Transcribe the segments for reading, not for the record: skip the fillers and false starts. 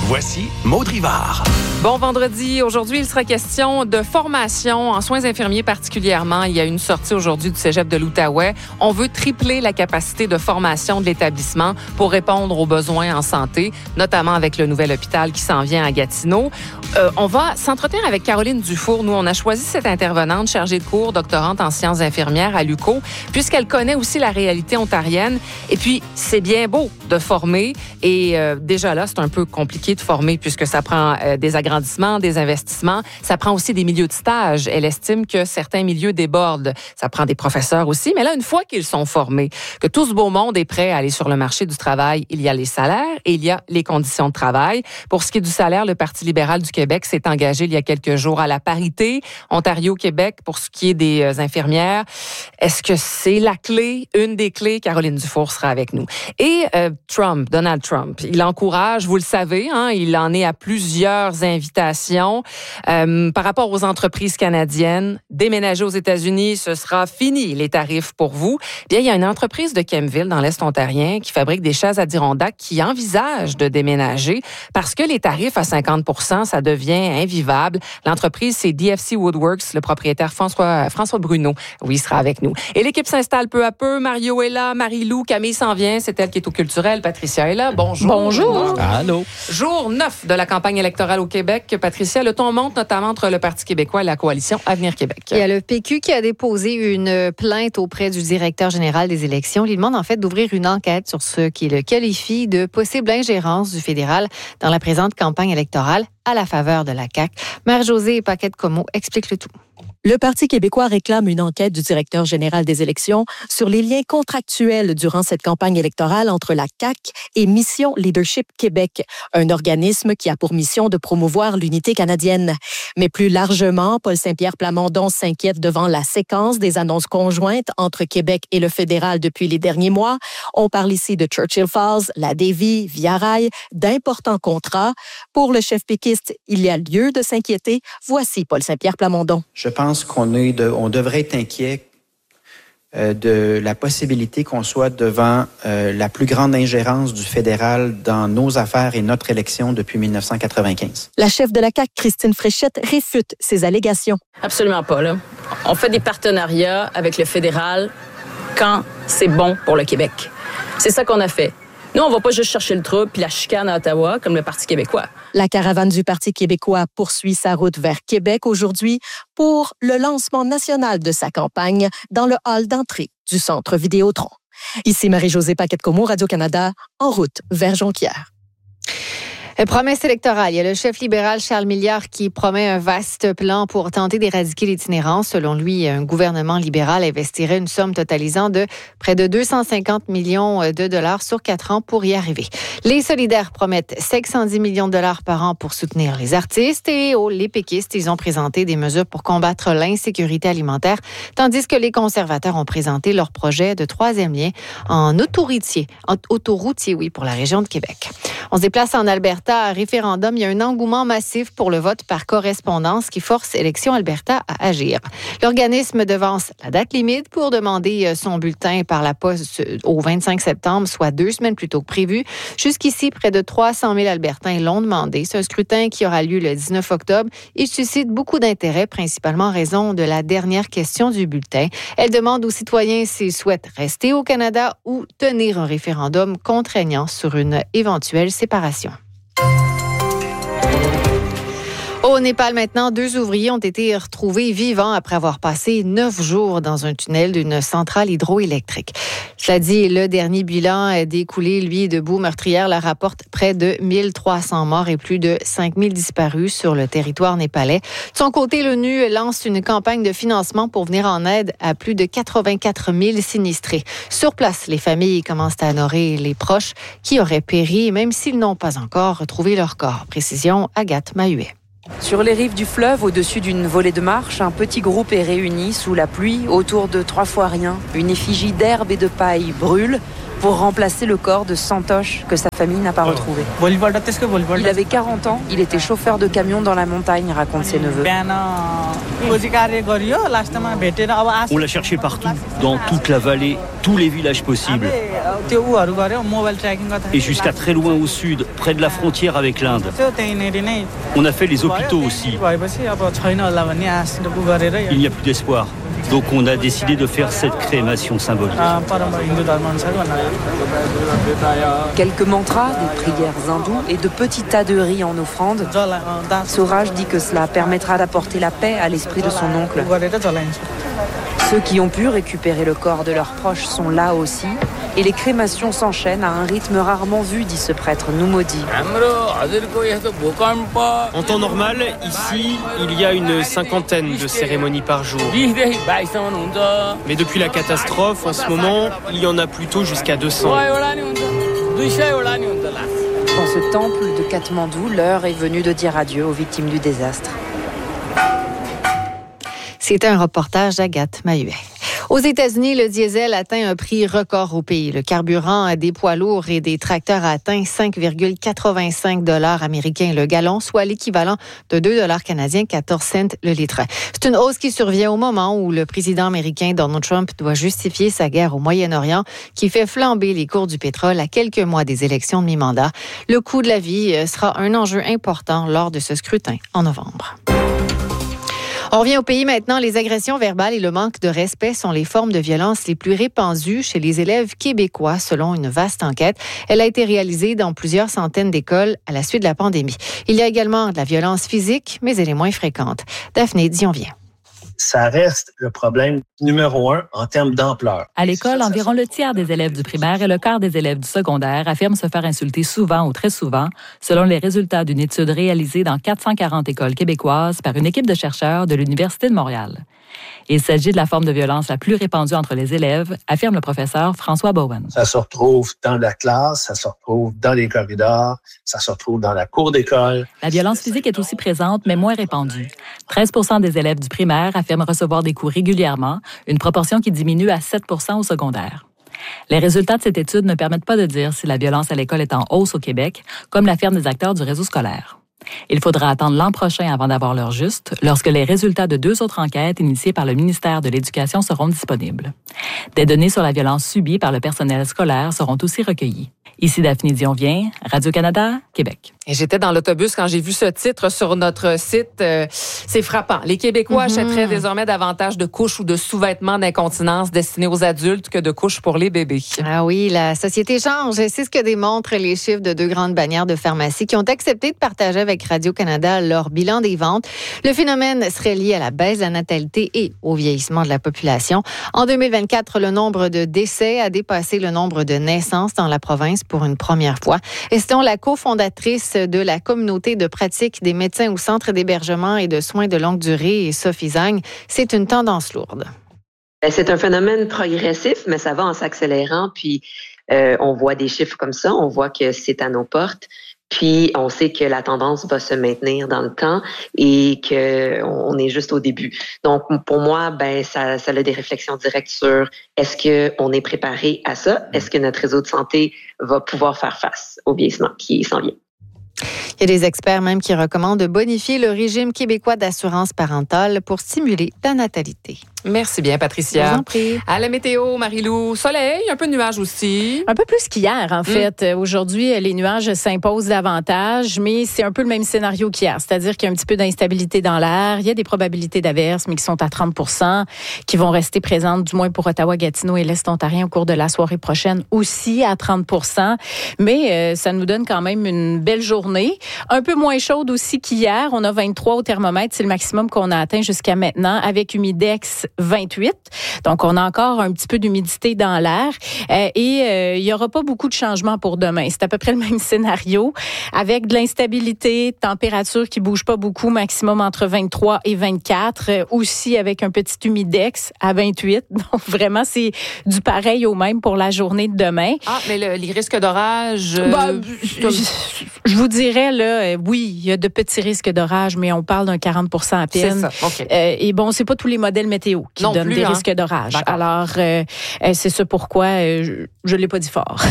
Voici Maud Rivard. Bon vendredi. Aujourd'hui, il sera question de formation en soins infirmiers particulièrement. Il y a une sortie aujourd'hui du Cégep de l'Outaouais. On veut tripler la capacité de formation de l'établissement pour répondre aux besoins en santé, notamment avec le nouvel hôpital qui s'en vient à Gatineau. On va s'entretenir avec Caroline Dufour. Nous, on a choisi cette intervenante chargée de cours, doctorante en sciences infirmières à l'UQO, puisqu'elle connaît aussi la réalité ontarienne. Et puis, c'est bien beau de former. Et déjà là, c'est un peu compliqué de former puisque ça prend des agrandissements, des investissements. Ça prend aussi des milieux de stage. Elle estime que certains milieux débordent. Ça prend des professeurs aussi. Mais là, une fois qu'ils sont formés, que tout ce beau monde est prêt à aller sur le marché du travail, il y a les salaires et il y a les conditions de travail. Pour ce qui est du salaire, le Parti libéral du Québec s'est engagé il y a quelques jours à la parité. Ontario-Québec, pour ce qui est des infirmières. Est-ce que c'est la clé, une des clés? Caroline Dufour sera avec nous. Et Donald Trump, il encourage, vous le savez, il en est à plusieurs invitations par rapport aux entreprises canadiennes. Déménager aux États-Unis, ce sera fini, les tarifs pour vous. Bien, il y a une entreprise de Kempville, dans l'Est ontarien, qui fabrique des chaises Adirondack, qui envisage de déménager parce que les tarifs à 50 % ça devient invivable. L'entreprise, c'est DFC Woodworks, le propriétaire François Bruno. Oui, il sera avec nous. Et l'équipe s'installe peu à peu. Mario est là, Marie-Lou, Camille s'en vient, c'est elle qui est au culturel. Patricia est là. Bonjour. Bonjour. Allô. Jour 9 de la campagne électorale au Québec. Patricia, le ton monte notamment entre le Parti québécois et la coalition Avenir Québec. Il y a le PQ qui a déposé une plainte auprès du directeur général des élections. Il demande en fait d'ouvrir une enquête sur ce qu'il le qualifie de possible ingérence du fédéral dans la présente campagne électorale à la faveur de la CAQ. Mère-Josée Paquette-Comeau explique le tout. Le Parti québécois réclame une enquête du directeur général des élections sur les liens contractuels durant cette campagne électorale entre la CAQ et Mission Leadership Québec, un organisme qui a pour mission de promouvoir l'unité canadienne. Mais plus largement, Paul Saint-Pierre Plamondon s'inquiète devant la séquence des annonces conjointes entre Québec et le fédéral depuis les derniers mois. On parle ici de Churchill Falls, la Davie, Via Rail, d'importants contrats. Pour le chef péquiste, il y a lieu de s'inquiéter. Voici Paul Saint-Pierre Plamondon. Je pense qu'on devrait être inquiet de la possibilité qu'on soit devant la plus grande ingérence du fédéral dans nos affaires et notre élection depuis 1995. La chef de la CAQ, Christine Fréchette, réfute ces allégations. Absolument pas, là. On fait des partenariats avec le fédéral quand c'est bon pour le Québec. C'est ça qu'on a fait. Nous, on va pas juste chercher le trouble puis la chicane à Ottawa comme le Parti québécois. La caravane du Parti québécois poursuit sa route vers Québec aujourd'hui pour le lancement national de sa campagne dans le hall d'entrée du Centre Vidéotron. Ici Marie-Josée Paquette-Comeau, Radio-Canada, en route vers Jonquière. Promesse électorale. Il y a le chef libéral Charles Milliard qui promet un vaste plan pour tenter d'éradiquer l'itinérance. Selon lui, un gouvernement libéral investirait une somme totalisant de près de 250 millions de dollars sur 4 ans pour y arriver. Les solidaires promettent 510 millions de dollars par an pour soutenir les artistes et les péquistes, ils ont présenté des mesures pour combattre l'insécurité alimentaire, tandis que les conservateurs ont présenté leur projet de 3e lien en autoroutier, pour la région de Québec. On se déplace en Alberta. À référendum, il y a un engouement massif pour le vote par correspondance qui force Élections Alberta à agir. L'organisme devance la date limite pour demander son bulletin par la poste au 25 septembre, soit 2 semaines plus tôt que prévu. Jusqu'ici, près de 300 000 Albertains l'ont demandé. C'est un scrutin qui aura lieu le 19 octobre. Il suscite beaucoup d'intérêt, principalement en raison de la dernière question du bulletin. Elle demande aux citoyens s'ils souhaitent rester au Canada ou tenir un référendum contraignant sur une éventuelle séparation. Au Népal, maintenant, 2 ouvriers ont été retrouvés vivants après avoir passé 9 jours dans un tunnel d'une centrale hydroélectrique. Cela dit, le dernier bilan découlé, lui, de boue meurtrière, la rapporte près de 1300 morts et plus de 5000 disparus sur le territoire népalais. De son côté, l'ONU lance une campagne de financement pour venir en aide à plus de 84 000 sinistrés. Sur place, les familles commencent à honorer les proches qui auraient péri, même s'ils n'ont pas encore retrouvé leur corps. Précision, Agathe Mahuet. Sur les rives du fleuve, au-dessus d'une volée de marche, un petit groupe est réuni sous la pluie autour de 3 fois rien. Une effigie d'herbe et de paille brûle. pour remplacer le corps de Santosh que sa famille n'a pas retrouvé. Il avait 40 ans, il était chauffeur de camion dans la montagne, racontent ses neveux. On l'a cherché partout, dans toute la vallée, tous les villages possibles. Et jusqu'à très loin au sud, près de la frontière avec l'Inde. On a fait les hôpitaux aussi. Il n'y a plus d'espoir. Donc on a décidé de faire cette crémation symbolique. Quelques mantras, des prières hindoues et de petits tas de riz en offrande. Suraj dit que cela permettra d'apporter la paix à l'esprit de son oncle. Ceux qui ont pu récupérer le corps de leurs proches sont là aussi. Et les crémations s'enchaînent à un rythme rarement vu, dit ce prêtre Numodi. En temps normal, ici, il y a une 50aine de cérémonies par jour. Mais depuis la catastrophe, en ce moment, il y en a plutôt jusqu'à 200. Dans ce temple de Katmandou, l'heure est venue de dire adieu aux victimes du désastre. C'était un reportage d'Agathe Mahuet. Aux États-Unis, le diesel atteint un prix record au pays. Le carburant des poids lourds et des tracteurs a atteint 5,85 $ américains le gallon, soit l'équivalent de 2 $ canadiens, 14 cents le litre. C'est une hausse qui survient au moment où le président américain Donald Trump doit justifier sa guerre au Moyen-Orient, qui fait flamber les cours du pétrole à quelques mois des élections de mi-mandat. Le coût de la vie sera un enjeu important lors de ce scrutin en novembre. On revient au pays maintenant. Les agressions verbales et le manque de respect sont les formes de violence les plus répandues chez les élèves québécois, selon une vaste enquête. Elle a été réalisée dans plusieurs centaines d'écoles à la suite de la pandémie. Il y a également de la violence physique, mais elle est moins fréquente. Daphné Dionvien. Ça reste le problème numéro 1 en termes d'ampleur. À l'école, environ le tiers des élèves du primaire et le quart des élèves du secondaire affirment se faire insulter souvent ou très souvent, selon les résultats d'une étude réalisée dans 440 écoles québécoises par une équipe de chercheurs de l'Université de Montréal. Il s'agit de la forme de violence la plus répandue entre les élèves, affirme le professeur François Bowen. Ça se retrouve dans la classe, ça se retrouve dans les corridors, ça se retrouve dans la cour d'école. La violence physique est aussi présente, mais moins répandue. 13% des élèves du primaire affirment recevoir des coups régulièrement, une proportion qui diminue à 7% au secondaire. Les résultats de cette étude ne permettent pas de dire si la violence à l'école est en hausse au Québec, comme l'affirment des acteurs du réseau scolaire. Il faudra attendre l'an prochain avant d'avoir l'heure juste, lorsque les résultats de 2 autres enquêtes initiées par le ministère de l'Éducation seront disponibles. Des données sur la violence subie par le personnel scolaire seront aussi recueillies. Ici Daphné Dionvien, Radio-Canada, Québec. Et j'étais dans l'autobus quand j'ai vu ce titre sur notre site. C'est frappant. Les Québécois achèteraient désormais davantage de couches ou de sous-vêtements d'incontinence destinés aux adultes que de couches pour les bébés. Ah oui, la société change. C'est ce que démontrent les chiffres de 2 grandes bannières de pharmacie qui ont accepté de partager avec Radio-Canada leur bilan des ventes. Le phénomène serait lié à la baisse de la natalité et au vieillissement de la population. En 2024, le nombre de décès a dépassé le nombre de naissances dans la province pour une première fois. Et selon la cofondatrice de la communauté de pratique des médecins au centre d'hébergement et de soins de longue durée, Sophie Zang, c'est une tendance lourde. C'est un phénomène progressif, mais ça va en s'accélérant. Puis, on voit des chiffres comme ça, on voit que c'est à nos portes. Puis, on sait que la tendance va se maintenir dans le temps et qu'on est juste au début. Donc, pour moi, ça a des réflexions directes sur est-ce qu'on est préparé à ça? Est-ce que notre réseau de santé va pouvoir faire face au vieillissement qui s'en vient? Il y a des experts même qui recommandent de bonifier le régime québécois d'assurance parentale pour stimuler la natalité. Merci bien, Patricia. Je vous en prie. À la météo, Marie-Lou, soleil, un peu de nuages aussi. Un peu plus qu'hier, en fait. Aujourd'hui, les nuages s'imposent davantage, mais c'est un peu le même scénario qu'hier. C'est-à-dire qu'il y a un petit peu d'instabilité dans l'air. Il y a des probabilités d'averses, mais qui sont à 30%, qui vont rester présentes, du moins pour Ottawa, Gatineau et l'Est ontarien au cours de la soirée prochaine, aussi à 30%. Mais ça nous donne quand même une belle journée. Un peu moins chaude aussi qu'hier. On a 23 au thermomètre. C'est le maximum qu'on a atteint jusqu'à maintenant, avec humidex 28. Donc, on a encore un petit peu d'humidité dans l'air. Et il n'y aura pas beaucoup de changements pour demain. C'est à peu près le même scénario, avec de l'instabilité, température qui ne bouge pas beaucoup, maximum entre 23 et 24. Aussi avec un petit humidex à 28. Donc, vraiment, c'est du pareil au même pour la journée de demain. Ah, mais les risques d'orage... je vous dirais, là, oui, il y a de petits risques d'orage, mais on parle d'un 40% à peine. C'est ça, OK. Et bon, c'est pas tous les modèles météo météo qui donne des risques d'orage. D'accord. Alors, c'est ça pourquoi je l'ai pas dit fort.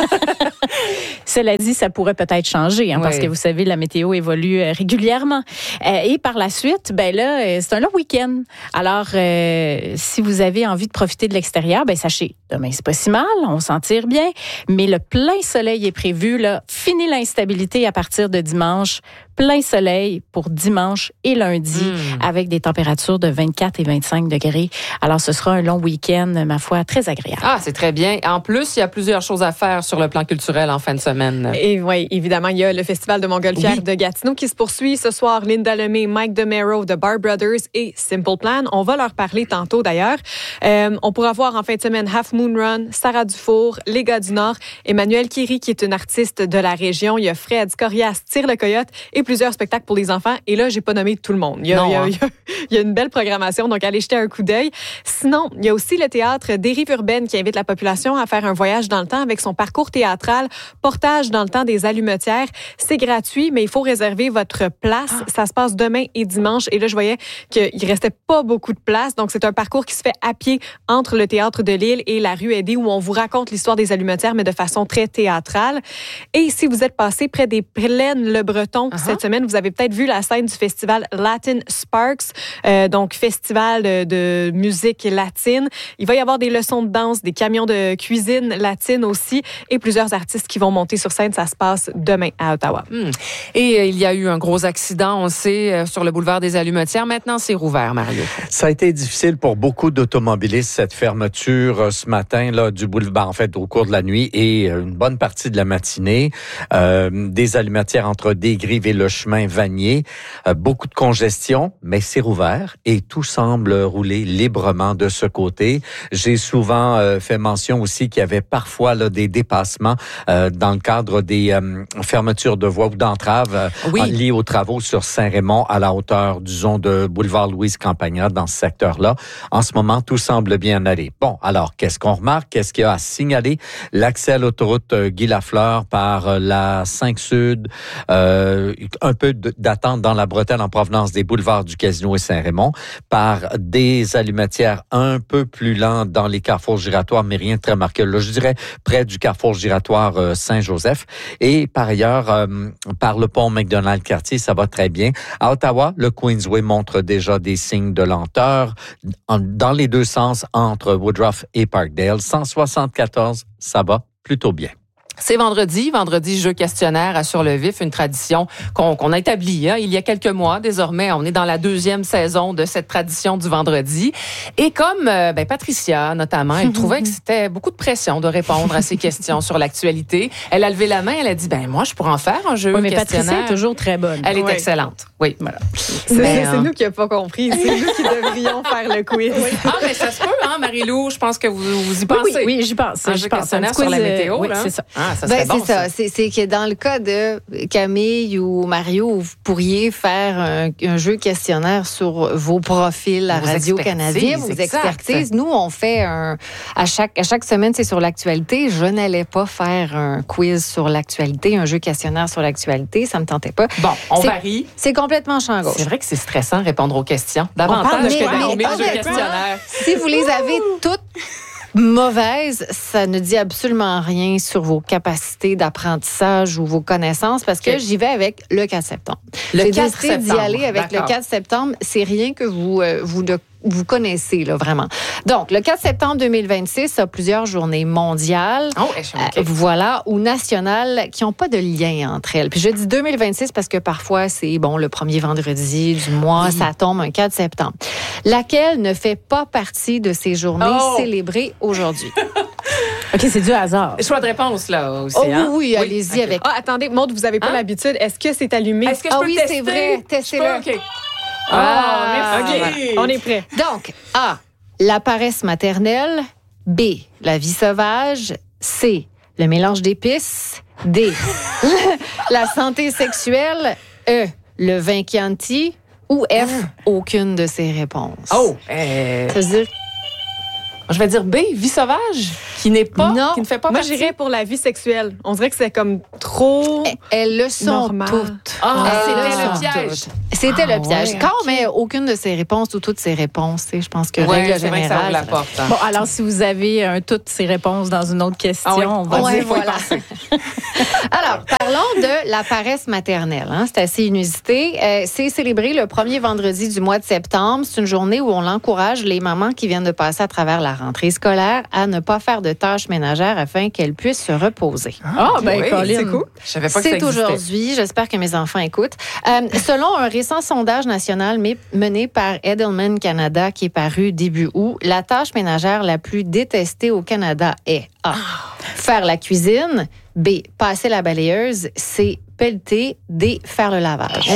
Cela dit, ça pourrait peut-être changer, parce que vous savez, la météo évolue régulièrement. Et par la suite, c'est un long week-end. Alors, si vous avez envie de profiter de l'extérieur, sachez, demain, c'est pas si mal, on s'en tire bien, mais le plein soleil est prévu, là. Fini l'instabilité à partir de dimanche. Plein soleil pour dimanche et lundi, avec des températures de 24 et 25 degrés. Alors, ce sera un long week-end, ma foi, très agréable. Ah, c'est très bien. En plus, il y a plusieurs choses à faire sur le plan culturel en fin de semaine. Et oui, évidemment, il y a le Festival de Montgolfière de Gatineau qui se poursuit ce soir. Linda Lemay, Mike DeMero de Bar Brothers et Simple Plan. On va leur parler tantôt, d'ailleurs. On pourra voir en fin de semaine Half Moon Run, Sarah Dufour, Les Gars du Nord, Emmanuel Kiri, qui est une artiste de la région. Il y a Fred Corias, Tire le Coyote et plusieurs spectacles pour les enfants. Et là, j'ai pas nommé tout le monde. Il y a une belle programmation, donc allez jeter un coup d'œil. Sinon, il y a aussi le théâtre des Rives urbaines qui invite la population à faire un voyage dans le temps avec son parcours théâtral Portage dans le temps des allumetières. C'est gratuit, mais il faut réserver votre place. Ça se passe demain et dimanche. Et là, je voyais qu'il restait pas beaucoup de place. Donc, c'est un parcours qui se fait à pied entre le théâtre de Lille et la rue Edé, où on vous raconte l'histoire des allumetières, mais de façon très théâtrale. Et si vous êtes passé près des Plaines Le Breton cette semaine, vous avez peut-être vu la scène du festival Latin Sparks, donc festival de musique latine. Il va y avoir des leçons de danse, des camions de cuisine latine aussi, et plusieurs artistes qui vont monter sur scène. Ça se passe demain à Ottawa. Et il y a eu un gros accident, on le sait, sur le boulevard des Allumetières. Maintenant, c'est rouvert, Mario. Ça a été difficile pour beaucoup d'automobilistes, cette fermeture ce matin là du boulevard, en fait, au cours de la nuit et une bonne partie de la matinée. Des Allumetières entre Desgrives et le chemin Vanier. Beaucoup de congestion, mais c'est rouvert et tout semble rouler librement de ce côté. J'ai souvent fait mention aussi qu'il y avait parfois là, des dépassements dans le cadre des fermetures de voies ou d'entraves liées aux travaux sur Saint-Raymond à la hauteur, disons, de boulevard Louise-Campagna dans ce secteur-là. En ce moment, tout semble bien aller. Bon, alors, qu'est-ce qu'on remarque? Qu'est-ce qu'il y a à signaler? L'accès à l'autoroute Guy-Lafleur par la 5 Sud, un peu d'attente dans la bretelle en provenance des boulevards du Casino et Saint-Raymond, par des allumetières un peu plus lentes dans les carrefours giratoires, mais rien de très marqué. Là, je dirais près du carrefour giratoire Saint-Joseph. Et par ailleurs, par le pont McDonald-Cartier, ça va très bien. À Ottawa, le Queensway montre déjà des signes de lenteur dans les deux sens entre Woodruff et Parkdale. 174, ça va plutôt bien. C'est vendredi jeu questionnaire à Sur le vif, une tradition qu'on a établie il y a quelques mois. Désormais, on est dans la 2e saison de cette tradition du vendredi. Et comme Patricia, notamment, elle trouvait que c'était beaucoup de pression de répondre à ces questions sur l'actualité. Elle a levé la main, elle a dit, moi, je pourrais en faire un jeu questionnaire. Patricia est toujours très bonne. Elle est excellente. Oui, voilà. C'est nous qui n'avons pas compris. C'est nous qui devrions faire le quiz. Mais ça se peut, Marie-Lou? Je pense que vous y pensez. Oui, j'y pense. Un jeu questionnaire sur la météo. Oui, c'est ça. C'est ça. C'est que dans le cas de Camille ou Mario, vous pourriez faire un jeu questionnaire sur vos profils à Radio-Canada, vos expertises. Nous, on fait à chaque semaine, c'est sur l'actualité. Je n'allais pas faire un quiz sur l'actualité, un jeu questionnaire sur l'actualité. Ça me tentait pas. Bon, on varie. C'est complètement champ gauche. C'est vrai que c'est stressant répondre aux questions. Davantage que d'animer le jeu questionnaire. Si vous les avez toutes mauvaise, ça ne dit absolument rien sur vos capacités d'apprentissage ou vos connaissances parce que j'y vais avec le 4 septembre. Le 4 septembre. D'y aller avec le 4 septembre, c'est rien que vous connaissez, là, vraiment. Donc, le 4 septembre 2026 a plusieurs journées mondiales, voilà, ou nationales, qui n'ont pas de lien entre elles. Puis je dis 2026 parce que parfois, c'est, le premier vendredi du mois, ça tombe un 4 septembre. Laquelle ne fait pas partie de ces journées célébrées aujourd'hui? OK, c'est du hasard. Choix de réponse, là, aussi. Oui, allez-y avec... attendez, Maude, vous n'avez pas l'habitude. Est-ce que c'est allumé? Est-ce que je peux tester? C'est vrai. Testez-le. OK. OK, on est prêt. Donc, A, la paresse maternelle. B, la vie sauvage. C, le mélange d'épices. D, la santé sexuelle. E, le vin Chianti. Ou F, aucune de ces réponses. Ça veut dire... Je vais dire B, vie sauvage. qui n'est pas, non. qui ne fait pas Moi, partie. j'irais pour la vie sexuelle. On dirait que c'est comme trop. Elles le sont normal. toutes. C'était le piège. C'était le piège. ouais, Quand on met aucune de ces réponses ou toutes ces réponses, je pense que Ouais, règle c'est vrai que ça ouvre générale. la porte. Hein. Bon, alors, si vous avez toutes ces réponses dans une autre question, on va Ouais, dire faut y voilà. penser. Alors, parlons de la paresse maternelle. Hein. C'est assez inusité. C'est célébré le premier vendredi du mois de septembre. C'est une journée où on encourage les mamans qui viennent de passer à travers la rentrée scolaire à ne pas faire de tâches ménagères afin qu'elles puissent se reposer. Ben, Colin. C'est cool. Je savais pas que ça C'est existait. aujourd'hui. J'espère que mes enfants écoutent. Selon un récent sondage national mené par Edelman Canada qui est paru début août, la tâche ménagère la plus détestée au Canada est A. Faire la cuisine. B. Passer la balayeuse. C. Pelleter. D. Faire le lavage.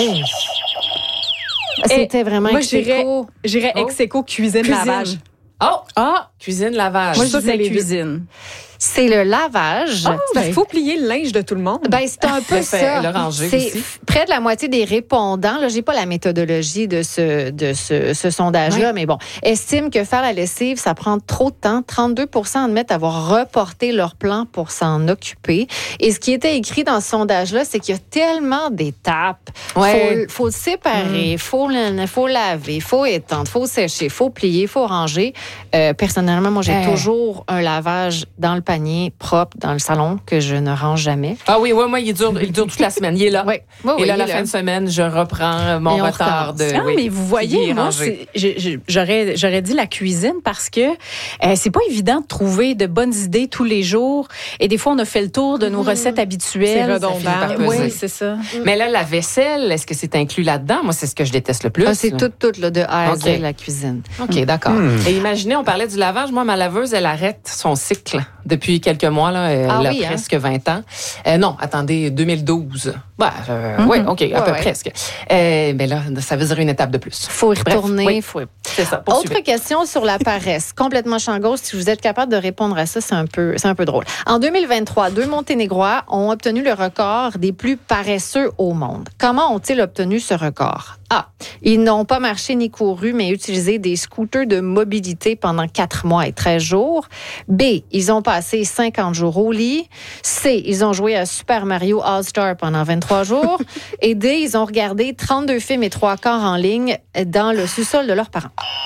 C'était vraiment Moi, ex-aequo. j'irais ex-aequo cuisine, lavage. Cuisine, lavage. Moi, je Ça, disais c'est les cuisine. C'est le lavage. Il faut plier le linge de tout le monde. Ben, c'est un peu ça. Le ranger C'est aussi. près de la moitié des répondants, là, j'ai pas la méthodologie de ce sondage-là, mais bon, estiment que faire la lessive, ça prend trop de temps. 32 admettent avoir reporté leur plan pour s'en occuper. Et ce qui était écrit dans ce sondage-là, c'est qu'il y a tellement d'étapes. Ouais. Faut séparer, faut laver, faut étendre, faut sécher, faut plier, faut ranger. Personnellement, moi, j'ai toujours un lavage dans le panier propre dans le salon que je ne range jamais. Ah oui, moi, il dure toute la semaine. Il est là. Oui. Et là, la fin de semaine, je reprends mon Et on retard de. Non, mais vous voyez, moi, j'aurais dit la cuisine parce que c'est pas évident de trouver de bonnes idées tous les jours. Et des fois, on a fait le tour de nos recettes habituelles. C'est redondant. Ça finit par peser. Oui, c'est ça. Mais là, la vaisselle, est-ce que c'est inclus là-dedans? Moi, c'est ce que je déteste le plus. Ah, c'est tout là, de A à Z, OK. la cuisine. OK, d'accord. Et imaginez, on parlait du lavage. Moi, ma laveuse, elle arrête son cycle depuis quelques mois. Là, elle a oui, presque 20 ans. Non, attendez, 2012. Oui, OK, à peu presque. Mais là, ça veut dire une étape de plus. Faut y retourner. oui. Faut... C'est ça. poursuivez. Autre question sur la paresse. Complètement champ gauche. Si vous êtes capable de répondre à ça, c'est un peu drôle. En 2023, 2 Monténégrois ont obtenu le record des plus paresseux au monde. Comment ont-ils obtenu ce record? A. Ils n'ont pas marché ni couru, mais utilisé des scooters de mobilité pendant 4 mois et 13 jours. B. Ils ont passé 50 jours au lit. C. Ils ont joué à Super Mario All-Star pendant 23 jours. Et D. Ils ont regardé 32 films et 3 quarts en ligne dans le sous-sol de leurs parents.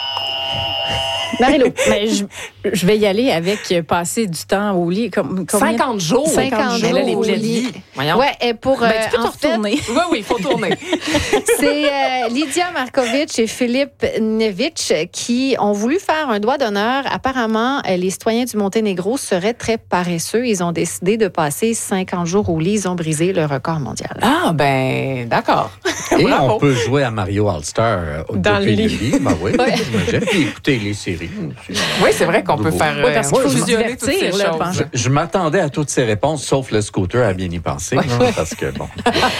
Marie-Lou, mais je vais y aller avec passer du temps au lit. Combien? 50 jours. 50 jours Mais là, les au billets de lit. vie. Voyons. Ouais, et pour Ben, tu peux te en fait, retourner. Oui, il faut tourner. c'est Lydia Markovic et Philippe Nevich qui ont voulu faire un doigt d'honneur. Apparemment, les citoyens du Monténégro seraient très paresseux. Ils ont décidé de passer 50 jours au lit. Ils ont brisé le record mondial. Ah, ben, d'accord. Et Bravo. on peut jouer à Mario All-Star Dans depuis le le lit. lit. Ben oui, j'imagine. Puis écouter les séries. Oui, c'est vrai qu'on peut faire Oui, parce qu'il faut se fusionner toutes ces divertir, là, choses. pense. Je m'attendais à toutes ces réponses, sauf le scooter, à bien y penser. Non, parce que, bon.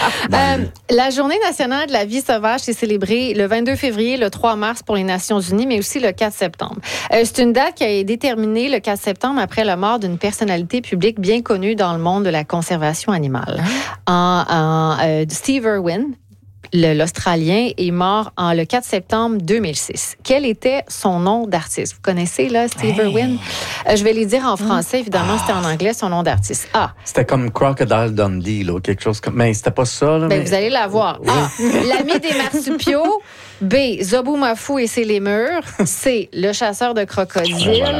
La Journée nationale de la vie sauvage est célébrée le 22 février, le 3 mars pour les Nations unies, mais aussi le 4 septembre. C'est une date qui a été déterminée le 4 septembre après la mort d'une personnalité publique bien connue dans le monde de la conservation animale. Steve Irwin, l'Australien, est mort le 4 septembre 2006. Quel était son nom d'artiste? Vous connaissez, là, Steve Irwin? Je vais les dire en français, évidemment, c'était en anglais, son nom d'artiste. A. C'était comme Crocodile Dundee, là, quelque chose comme. Mais c'était pas ça, là. Ben, vous allez la voir. A. L'ami des marsupiaux. B. Zoboomafoo et ses lémures. C. Le chasseur de crocodiles.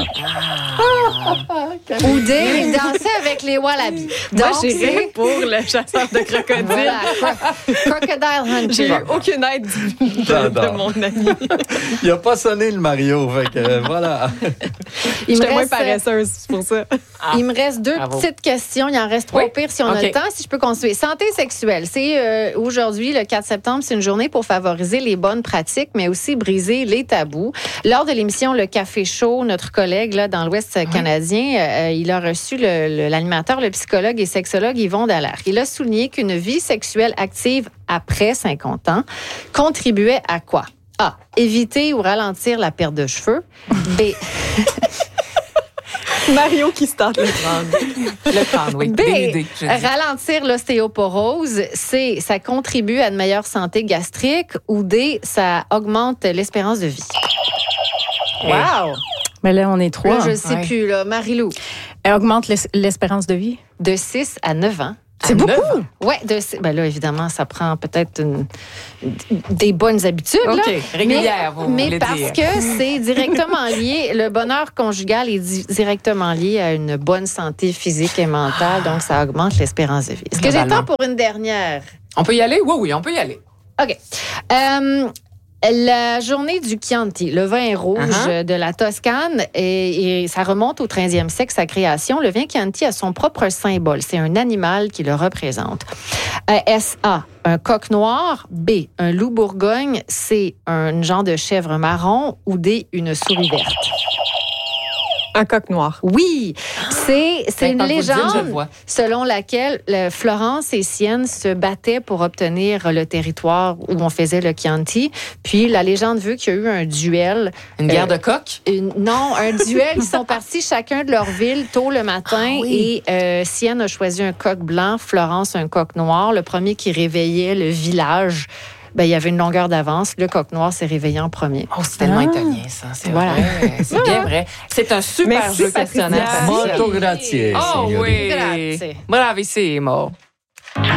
Ou D. Il dansait avec les wallabies. Moi, Donc, j'irais pour le chasseur de crocodiles. Voilà, Crocodile Hunter. J'ai eu aucune aide de J'adore. mon ami. Il a pas sonné le Mario, fait que voilà. J'étais moins paresseuse, c'est pour ça. Il me reste 2 Bravo. petites questions. Il en reste 3 Oui. au pire si on a OK. le temps. Si je peux continuer. Santé sexuelle. C'est aujourd'hui, le 4 septembre, c'est une journée pour favoriser les bonnes pratiques, mais aussi briser les tabous. Lors de l'émission Le Café Chaud, notre collègue là, dans l'Ouest canadien, il a reçu l'animateur, le psychologue et sexologue Yvon Dallaire. Il a souligné qu'une vie sexuelle active après 50 ans contribuait à quoi? A. Éviter ou ralentir la perte de cheveux. B. Mario qui se tente le crâne. Le crâne, oui. B. Belle idée, je dis. Ralentir l'ostéoporose. C. Ça contribue à une meilleure santé gastrique. Ou D. Ça augmente l'espérance de vie. Wow! Mais là, on est 3. Là, je ne sais plus, là. Marie-Lou. Elle augmente l'espérance de vie? De 6 à 9 ans. C'est beaucoup! Oui, ben là, évidemment, ça prend peut-être des bonnes habitudes. OK, là. régulières, vous mais voulez parce dire. que c'est directement lié, le bonheur conjugal est directement lié à une bonne santé physique et mentale, donc ça augmente l'espérance de vie. Est-ce que j'ai le temps pour une dernière? On peut y aller? Oui, on peut y aller. OK. La journée du Chianti, le vin rouge de la Toscane, et ça remonte au 13e siècle, sa création. Le vin Chianti a son propre symbole. C'est un animal qui le représente. S.A., un coq noir. B, un loup bourgogne. C, un genre de chèvre marron. Ou D, une souris verte. Un coq noir. Oui, c'est une légende dire, selon laquelle Florence et Sienne se battaient pour obtenir le territoire où on faisait le Chianti. Puis la légende veut qu'il y a eu un duel. Une guerre de coq? Non, un duel. Ils sont partis chacun de leur ville tôt le matin et Sienne a choisi un coq blanc, Florence un coq noir. Le premier qui réveillait le village. Ben, il y avait une longueur d'avance. Le coq noir s'est réveillé en premier. Oh, c'est tellement italien, ça. C'est vrai. C'est bien vrai. C'est un super jeu questionnant. Molto grazie, Oh signori. oui. Grazie. Bravissimo.